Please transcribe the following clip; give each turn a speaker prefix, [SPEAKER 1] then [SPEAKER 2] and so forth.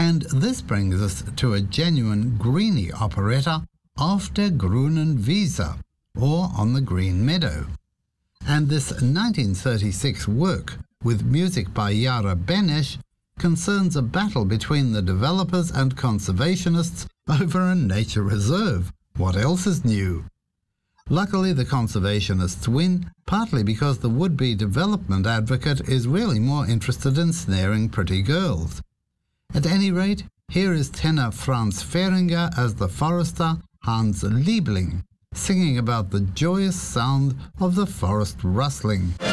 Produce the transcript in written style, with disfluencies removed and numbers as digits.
[SPEAKER 1] And this brings us to a genuine greeny operetta, Auf der grünen Wiese, or On the Green Meadow. And this 1936 work, with music by Yara Benesch, concerns a battle between the developers and conservationists over a nature reserve. What else is new? Luckily, the conservationists win, partly because the would-be development advocate is really more interested in snaring pretty girls. At any rate, here is tenor Franz Fehringer as the forester Hans Liebling, singing about the joyous sound of the forest rustling.